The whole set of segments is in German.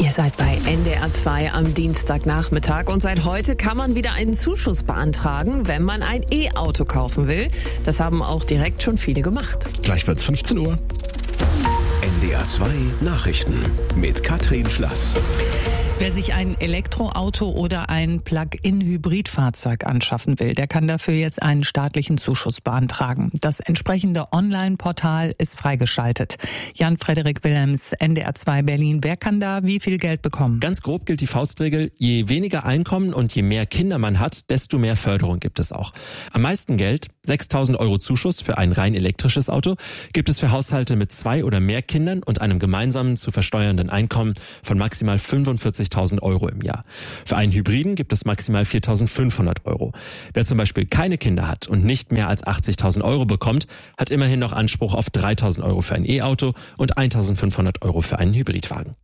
Ihr seid bei NDR 2 am Dienstagnachmittag und seit heute kann man wieder einen Zuschuss beantragen, wenn man ein E-Auto kaufen will. Das haben auch direkt schon viele gemacht. Gleich wird's 15 Uhr. NDR 2 Nachrichten mit Katrin Schlass. Wer sich ein Elektroauto oder ein Plug-in-Hybridfahrzeug anschaffen will, der kann dafür jetzt einen staatlichen Zuschuss beantragen. Das entsprechende Online-Portal ist freigeschaltet. Jan-Frederik Wilhelms, NDR 2 Berlin. Wer kann da wie viel Geld bekommen? Ganz grob gilt die Faustregel, je weniger Einkommen und je mehr Kinder man hat, desto mehr Förderung gibt es auch. Am meisten Geld, 6.000 € Zuschuss für ein rein elektrisches Auto, gibt es für Haushalte mit 2 oder mehr Kindern und einem gemeinsamen zu versteuernden Einkommen von maximal 45.000 € im Jahr. Für einen Hybriden gibt es maximal 4.500 €. Wer zum Beispiel keine Kinder hat und nicht mehr als 80.000 € bekommt, hat immerhin noch Anspruch auf 3.000 € für ein E-Auto und 1.500 € für einen Hybridwagen.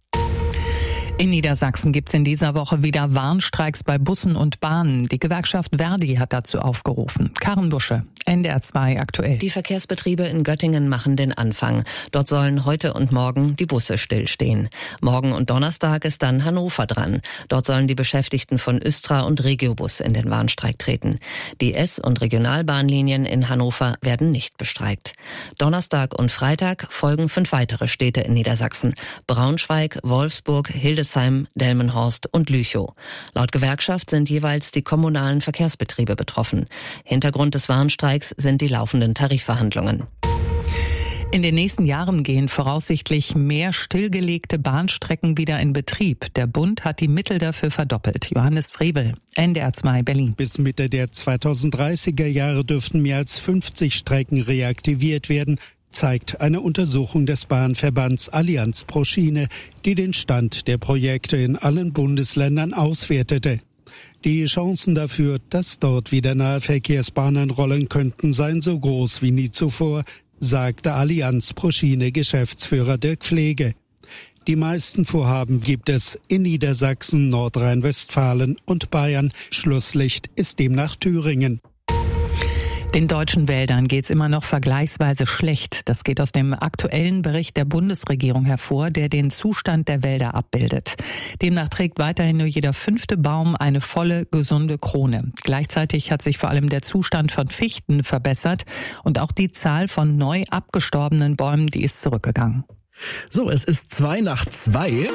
In Niedersachsen gibt's in dieser Woche wieder Warnstreiks bei Bussen und Bahnen. Die Gewerkschaft Verdi hat dazu aufgerufen. Karen Busche, NDR 2 aktuell. Die Verkehrsbetriebe in Göttingen machen den Anfang. Dort sollen heute und morgen die Busse stillstehen. Morgen und Donnerstag ist dann Hannover dran. Dort sollen die Beschäftigten von Östra und Regiobus in den Warnstreik treten. Die S- und Regionalbahnlinien in Hannover werden nicht bestreikt. Donnerstag und Freitag folgen 5 weitere Städte in Niedersachsen. Braunschweig, Wolfsburg, Hildesheim, Delmenhorst und Lüchow. Laut Gewerkschaft sind jeweils die kommunalen Verkehrsbetriebe betroffen. Hintergrund des Warnstreiks sind die laufenden Tarifverhandlungen. In den nächsten Jahren gehen voraussichtlich mehr stillgelegte Bahnstrecken wieder in Betrieb. Der Bund hat die Mittel dafür verdoppelt. Johannes Frevel, NDR 2 Berlin. Bis Mitte der 2030er Jahre dürften mehr als 50 Strecken reaktiviert werden, zeigt eine Untersuchung des Bahnverbands Allianz pro Schiene, die den Stand der Projekte in allen Bundesländern auswertete. Die Chancen dafür, dass dort wieder Nahverkehrsbahnen rollen könnten, seien so groß wie nie zuvor, sagte Allianz pro Schiene Geschäftsführer Dirk Pflege. Die meisten Vorhaben gibt es in Niedersachsen, Nordrhein-Westfalen und Bayern. Schlusslicht ist demnach Thüringen. Den deutschen Wäldern geht's immer noch vergleichsweise schlecht. Das geht aus dem aktuellen Bericht der Bundesregierung hervor, der den Zustand der Wälder abbildet. Demnach trägt weiterhin nur jeder 5. Baum eine volle, gesunde Krone. Gleichzeitig hat sich vor allem der Zustand von Fichten verbessert und auch die Zahl von neu abgestorbenen Bäumen, die ist zurückgegangen. So, es ist 2:02.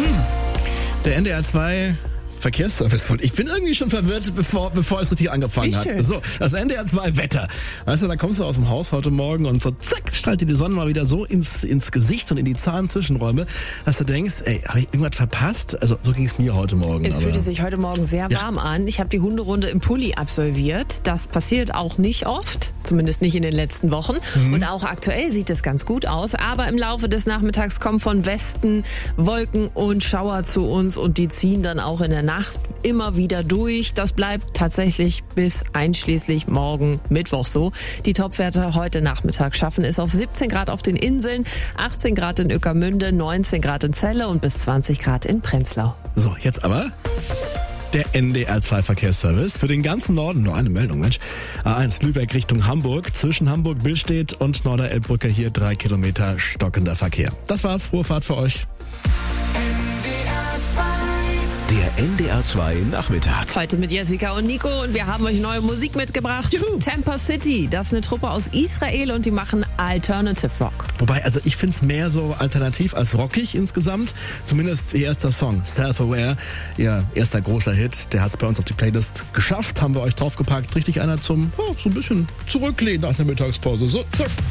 Der NDR 2 Verkehrsservice. Ich bin irgendwie schon verwirrt, bevor es richtig angefangen hat. So, das NDR 2 Wetter. Weißt du, da kommst du aus dem Haus heute Morgen und so zack, strahlt dir die Sonne mal wieder so ins Gesicht und in die Zahnzwischenräume, dass du denkst, ey, habe ich irgendwas verpasst? Also so ging es mir heute Morgen. Es fühlte sich heute Morgen sehr warm an. Ich habe die Hunderunde im Pulli absolviert. Das passiert auch nicht oft, zumindest nicht in den letzten Wochen. Und auch aktuell sieht es ganz gut aus. Aber im Laufe des Nachmittags kommen von Westen Wolken und Schauer zu uns und die ziehen dann auch in der Nacht immer wieder durch. Das bleibt tatsächlich bis einschließlich morgen Mittwoch so. Die Topwerte heute Nachmittag schaffen es auf 17 Grad auf den Inseln, 18 Grad in Ueckermünde, 19 Grad in Celle und bis 20 Grad in Prenzlau. So, jetzt aber der NDR 2 Verkehrsservice für den ganzen Norden. Nur eine Meldung, Mensch. A1 Lübeck Richtung Hamburg. Zwischen Hamburg-Billstedt und Norderelbbrücke hier 3 Kilometer stockender Verkehr. Das war's. Frohe Fahrt für euch. Der NDR 2 Nachmittag. Heute mit Jessica und Nico und wir haben euch neue Musik mitgebracht. Juhu. Tampa City, das ist eine Truppe aus Israel und die machen Alternative Rock. Wobei, also ich find's mehr so alternativ als rockig insgesamt. Zumindest ihr erster Song, Self-Aware, ihr erster großer Hit. Der hat's bei uns auf die Playlist geschafft. Haben wir euch draufgepackt. Richtig einer zum so ein bisschen zurücklehnen nach der Mittagspause. So, zack.